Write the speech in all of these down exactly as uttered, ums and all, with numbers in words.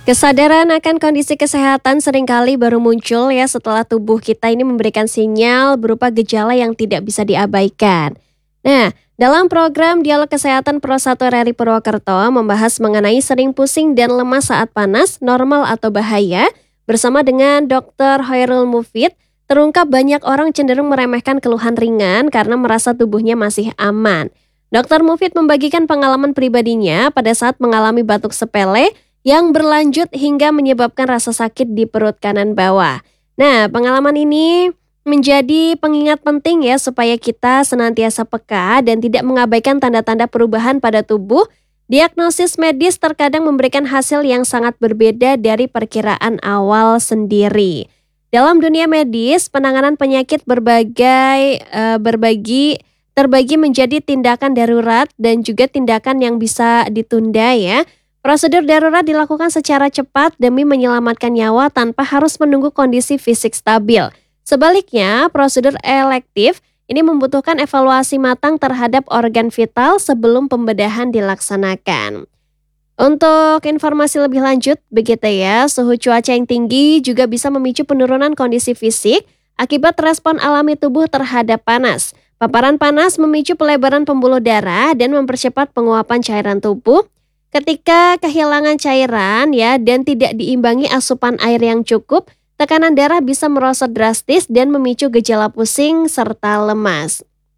Kesadaran akan kondisi kesehatan seringkali baru muncul ya setelah tubuh kita ini memberikan sinyal berupa gejala yang tidak bisa diabaikan. Nah, dalam program Dialog Kesehatan Pro satu R R I Purwokerto membahas mengenai sering pusing dan lemas saat panas, normal atau bahaya, bersama dengan dokter Hoirul Mufid, terungkap banyak orang cenderung meremehkan keluhan ringan karena merasa tubuhnya masih aman. dokter Mufid membagikan pengalaman pribadinya pada saat mengalami batuk sepele yang berlanjut hingga menyebabkan rasa sakit di perut kanan bawah. Nah, pengalaman ini menjadi pengingat penting ya supaya kita senantiasa peka dan tidak mengabaikan tanda-tanda perubahan pada tubuh. Diagnosis medis terkadang memberikan hasil yang sangat berbeda dari perkiraan awal sendiri. Dalam dunia medis, penanganan penyakit berbagai eh, berbagi terbagi menjadi tindakan darurat dan juga tindakan yang bisa ditunda ya. Prosedur darurat dilakukan secara cepat demi menyelamatkan nyawa tanpa harus menunggu kondisi fisik stabil. Sebaliknya, prosedur elektif ini membutuhkan evaluasi matang terhadap organ vital sebelum pembedahan dilaksanakan. Untuk informasi lebih lanjut, begitu ya, suhu cuaca yang tinggi juga bisa memicu penurunan kondisi fisik akibat respon alami tubuh terhadap panas. Paparan panas memicu pelebaran pembuluh darah dan mempercepat penguapan cairan tubuh. Ketika kehilangan cairan ya dan tidak diimbangi asupan air yang cukup, tekanan darah bisa merosot drastis dan memicu gejala pusing serta lemas.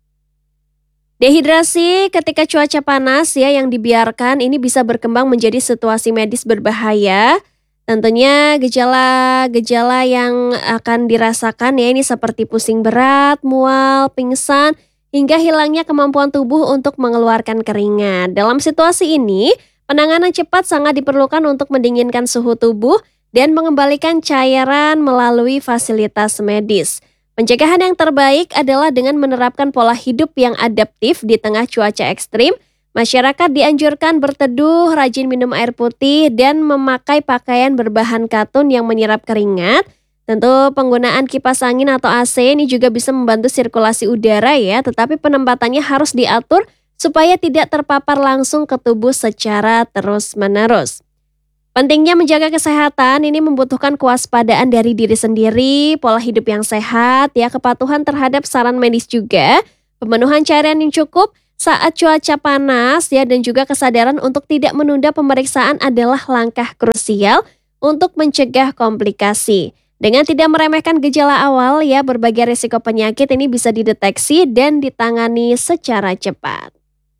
Dehidrasi ketika cuaca panas ya yang dibiarkan ini bisa berkembang menjadi situasi medis berbahaya. Tentunya gejala-gejala yang akan dirasakan ya ini seperti pusing berat, mual, pingsan, hingga hilangnya kemampuan tubuh untuk mengeluarkan keringat. Dalam situasi ini, penanganan cepat sangat diperlukan untuk mendinginkan suhu tubuh dan mengembalikan cairan melalui fasilitas medis. Pencegahan yang terbaik adalah dengan menerapkan pola hidup yang adaptif di tengah cuaca ekstrim. Masyarakat dianjurkan berteduh, rajin minum air putih, dan memakai pakaian berbahan katun yang menyerap keringat. Tentu penggunaan kipas angin atau A C ini juga bisa membantu sirkulasi udara ya, tetapi penempatannya harus diatur supaya tidak terpapar langsung ke tubuh secara terus-menerus. Pentingnya menjaga kesehatan ini membutuhkan kewaspadaan dari diri sendiri, pola hidup yang sehat, ya kepatuhan terhadap saran medis juga, pemenuhan cairan yang cukup saat cuaca panas, ya dan juga kesadaran untuk tidak menunda pemeriksaan adalah langkah krusial untuk mencegah komplikasi. Dengan tidak meremehkan gejala awal, ya berbagai risiko penyakit ini bisa dideteksi dan ditangani secara cepat.